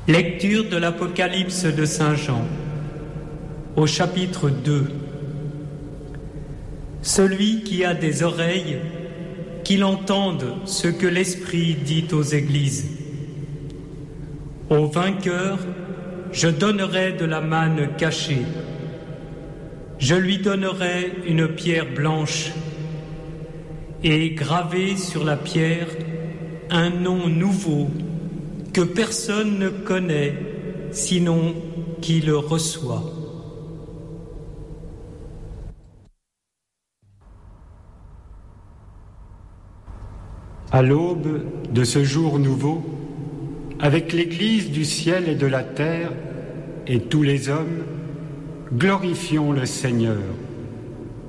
Lecture de l'Apocalypse de Saint Jean, au chapitre 2. Celui qui a des oreilles, qu'il entende ce que l'Esprit dit aux églises. Au vainqueur, je donnerai de la manne cachée. Je lui donnerai une pierre blanche et gravé sur la pierre un nom nouveau que personne ne connaît sinon qui le reçoit. À l'aube de ce jour nouveau, avec l'Église du ciel et de la terre et tous les hommes, glorifions le Seigneur.